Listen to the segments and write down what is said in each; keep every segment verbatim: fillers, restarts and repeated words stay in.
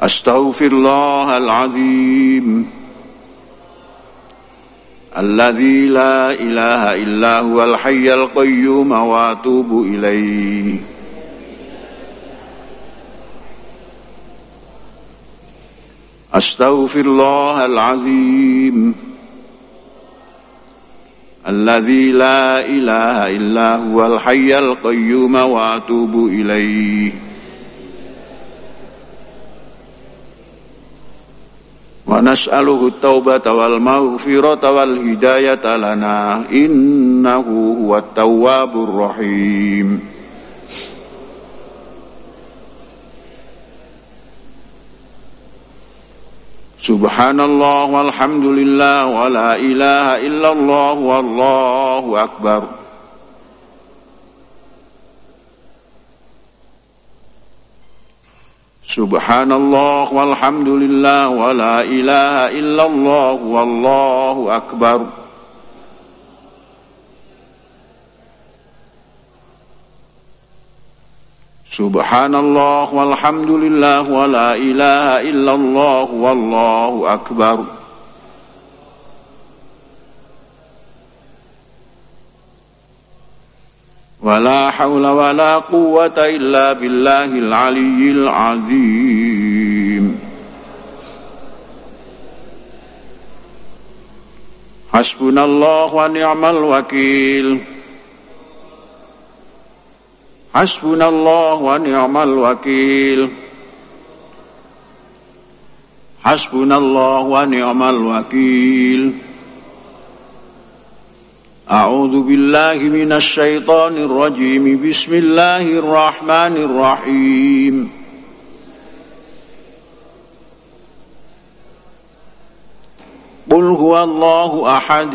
Astaghfirullahal azim alladzi la ilaha illa huwal hayyul qayyum wa atubu ilaihi. Astaghfirullahal azim alladzi la ilaha illa huwal hayyul qayyum wa atubu ilaihi. Wa nas'aluhu at-taubata wal maghfirata wal hidayata lana innahu huwat tawwabur rahim. Subhanallah walhamdulillah wa la ilaha illallah wallahu akbar. Subhanallah walhamdulillah wa la ilaha illallah wallahu akbar. Subhanallah walhamdulillah wa la ilaha illallah wallahu akbar. Wa la hawla wa la quwwata illa billahil aliyyil azim. Hasbunallah wa ni'mal wakil. Hasbunallah wa ni'mal wakil. Hasbunallah wa ni'mal wakil. A'udzu billahi minasy syaithanir rajim. Bismillahirrahmanirrahim. Qul huwallahu ahad.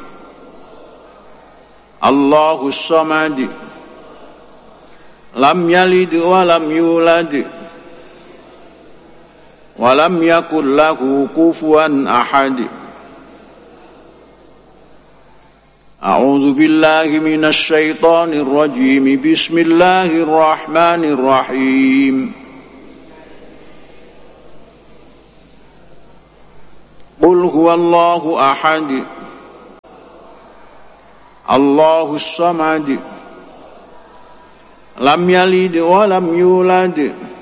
Allahus samad. Lam yalid wa lam yulad wa lam yakul lahu kufuwan ahad. A'udzu billahi minasy syaithanir rajim. Bismillahirrahmanirrahim. Qul huwallahu ahad. Allahus samad. Lam yalid wa lam yulad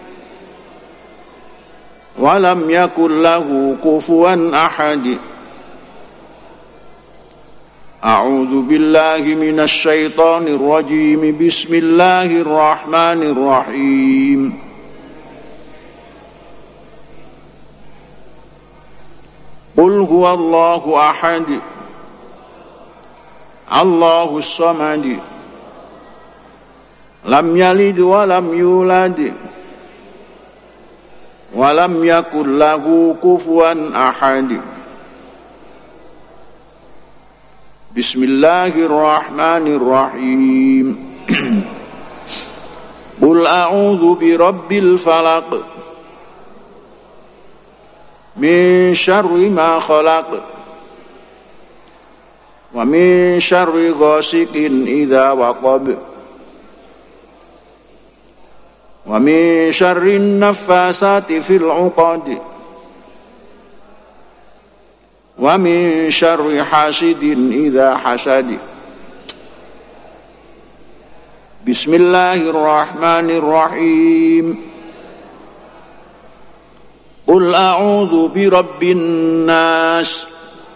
wa lam yakul lahu kufuwan ahad. A'udzu billahi minasy syaithanir rajim. Bismillahirrahmanirrahim. Qul huwallahu ahad. Allahus samad. Lam yalid wa lam yulad wa lam yakul lahu kufuwan ahad. Bismillahirrahmanirrahim. Qul a'udzu birabbil falaq min syarri ma khalaq wa min syarri ghasiqin idza waqab wa min syarrin naffasati fil 'uqad wa min syarri hasidin idza hasad. Bismillahirrahmanirrahim. Qul a'udzu birabbin nas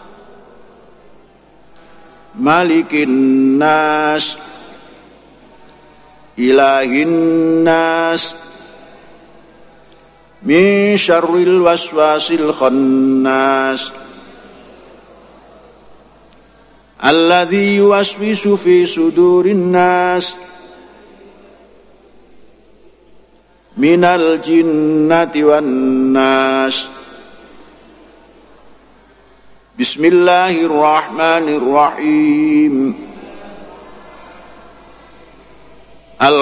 malikin nas ilahin nas min syarril waswasil khannas alladzi yuwaswisu fi sudurin nas minal jinnati wan nas. Bismillahirrahmanirrahim.